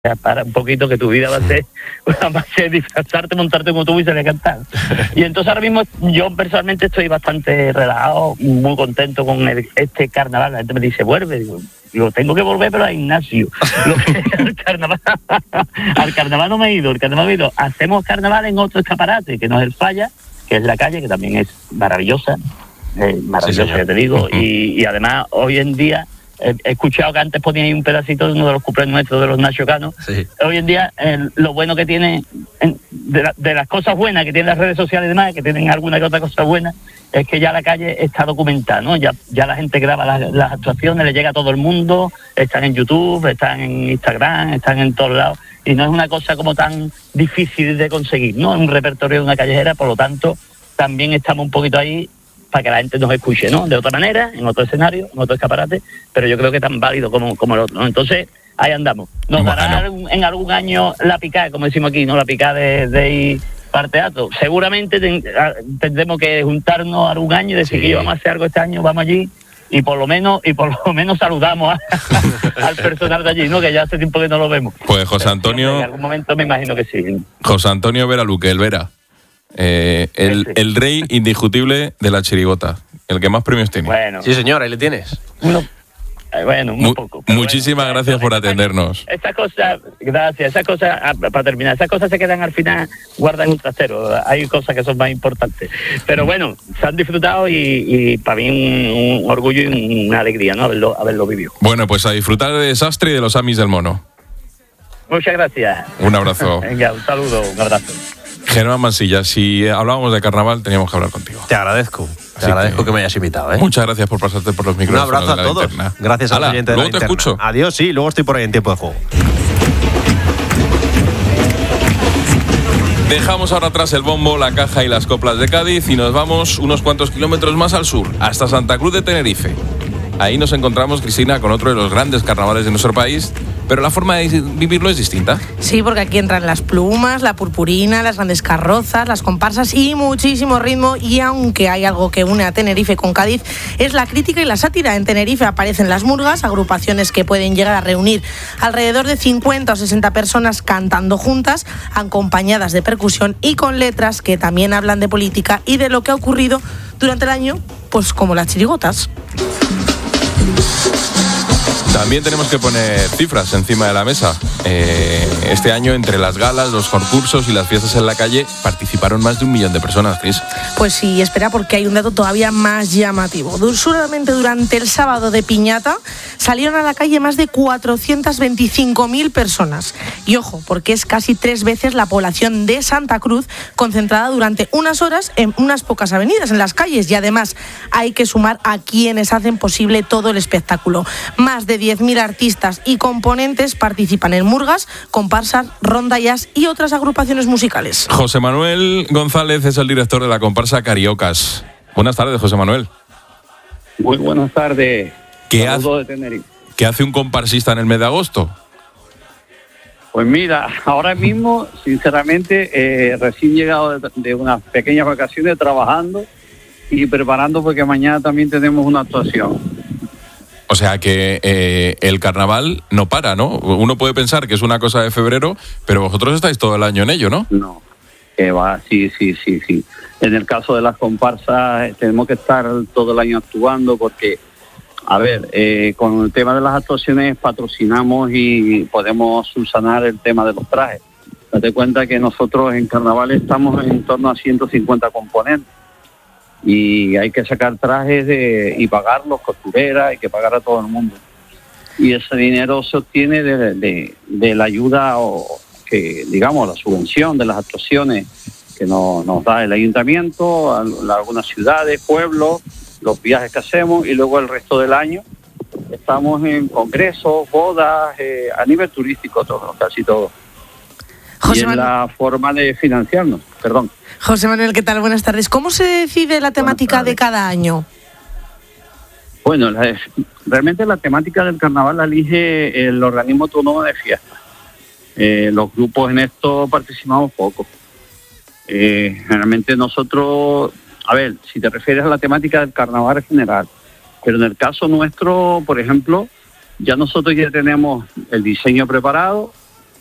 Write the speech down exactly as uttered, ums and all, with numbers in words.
para un poquito que tu vida va a ser, va a ser disfrazarte, montarte como tú y salir a cantar. Y entonces ahora mismo yo personalmente estoy bastante relajado, muy contento con el, este carnaval. La gente me dice, vuelve, digo, digo, tengo que volver pero a Ignacio. Lo que, al, carnaval, al carnaval no me he ido, el carnaval me he ido. Hacemos carnaval en otro escaparate, que no es el Falla, que es la calle, que también es maravillosa, eh, maravillosa, sí, ya te digo, uh-huh. y, y además hoy en día he escuchado que antes ponían ahí un pedacito de uno de los cumpleaños nuestros de los Nacho Cano. Sí. Hoy en día, eh, lo bueno que tiene, en, de, la, de las cosas buenas que tienen las redes sociales y demás, que tienen alguna que otra cosa buena, es que ya la calle está documentada, ¿no? Ya, ya la gente graba las, las actuaciones, le llega a todo el mundo, están en YouTube, están en Instagram, están en todos lados, y no es una cosa como tan difícil de conseguir, ¿no? Un repertorio de una callejera, por lo tanto, también estamos un poquito ahí para que la gente nos escuche, ¿no? De otra manera, en otro escenario, en otro escaparate, pero yo creo que tan válido como, como el otro, ¿no? Entonces, ahí andamos. Nos dará bueno. en algún año la picada, como decimos aquí, ¿no? La picada de, de ir para el teatro. Seguramente ten, tendremos que juntarnos algún año y decir sí. que vamos a hacer algo este año, vamos allí, y por lo menos y por lo menos saludamos a, al personal de allí, ¿no? Que ya hace tiempo que no lo vemos. Pues José Antonio... En algún momento me imagino que sí. José Antonio Vera Luque, el Vera. Eh, el, sí. el rey indiscutible de la chirigota, el que más premios tiene. Bueno, sí señor, ahí le tienes. Uno, eh, bueno, un Mu- poco. Muchísimas bueno, gracias por atendernos. Esas cosas, gracias, esas cosas, para terminar, esas cosas se quedan al final guardan un trastero. Hay cosas que son más importantes. Pero bueno, se han disfrutado y, y para mí un, un orgullo y una alegría, ¿no? Haberlo, haberlo vivido. Bueno, pues a disfrutar de Desastre y de los Amis del Mono. Muchas gracias. Un abrazo. Venga, un saludo, un abrazo. Germán Mansilla, si hablábamos de carnaval teníamos que hablar contigo. Te agradezco, te Así agradezco que, que me hayas invitado, ¿eh? Muchas gracias por pasarte por los micrófonos. Un abrazo a todos. Linterna. Gracias a los oyentes de la Luego te Linterna. escucho. Adiós, sí, luego estoy por ahí en tiempo de juego. Dejamos ahora atrás el bombo, la caja y las coplas de Cádiz y nos vamos unos cuantos kilómetros más al sur, hasta Santa Cruz de Tenerife. Ahí nos encontramos, Cristina, con otro de los grandes carnavales de nuestro país, pero la forma de vivirlo es distinta. Sí, porque aquí entran las plumas, la purpurina, las grandes carrozas, las comparsas y muchísimo ritmo. Y aunque hay algo que une a Tenerife con Cádiz, es la crítica y la sátira. En Tenerife aparecen las murgas, agrupaciones que pueden llegar a reunir alrededor de cincuenta o sesenta personas cantando juntas, acompañadas de percusión y con letras que también hablan de política y de lo que ha ocurrido durante el año, pues como las chirigotas. También tenemos que poner cifras encima de la mesa. Eh, este año, entre las galas, los concursos y las fiestas en la calle, participaron más de un millón de personas, Cris. Pues sí, espera, porque hay un dato todavía más llamativo. Solamente durante el sábado de Piñata salieron a la calle más de cuatrocientas veinticinco mil personas. Y ojo, porque es casi tres veces la población de Santa Cruz, concentrada durante unas horas en unas pocas avenidas, en las calles. Y además hay que sumar a quienes hacen posible todo el espectáculo. Más de diez mil artistas y componentes participan en murgas, comparsas, rondallas y otras agrupaciones musicales. José Manuel González es el director de la comparsa Cariocas. Buenas tardes, José Manuel. Muy buenas tardes. ¿Qué hace, de Tenerife. ¿Qué hace un comparsista en el mes de agosto? Pues mira, ahora mismo, sinceramente, eh, recién llegado de, de unas pequeñas vacaciones trabajando y preparando porque mañana también tenemos una actuación. O sea que eh, el carnaval no para, ¿no? Uno puede pensar que es una cosa de febrero, pero vosotros estáis todo el año en ello, ¿no? No, que va, sí, sí, sí, sí. En el caso de las comparsas tenemos que estar todo el año actuando porque, a ver, eh, con el tema de las actuaciones patrocinamos y podemos subsanar el tema de los trajes. Date cuenta que nosotros en carnaval estamos en torno a ciento cincuenta componentes. Y hay que sacar trajes de, y pagarlos, costureras, hay que pagar a todo el mundo. Y ese dinero se obtiene de, de, de la ayuda o que, digamos, la subvención de las actuaciones que nos, nos da el ayuntamiento, a, a algunas ciudades, pueblos, los viajes que hacemos y luego el resto del año estamos en congresos, bodas, eh, a nivel turístico todo, casi todo. José y es Manuel. La forma de financiarnos, perdón. José Manuel, ¿qué tal? Buenas tardes. ¿Cómo se decide la temática de cada año? Bueno, la, realmente la temática del carnaval la elige el organismo autónomo de fiesta. Eh, los grupos en esto participamos poco. Eh, generalmente nosotros, a ver, si te refieres a la temática del carnaval en general, pero en el caso nuestro, por ejemplo, ya nosotros ya tenemos el diseño preparado,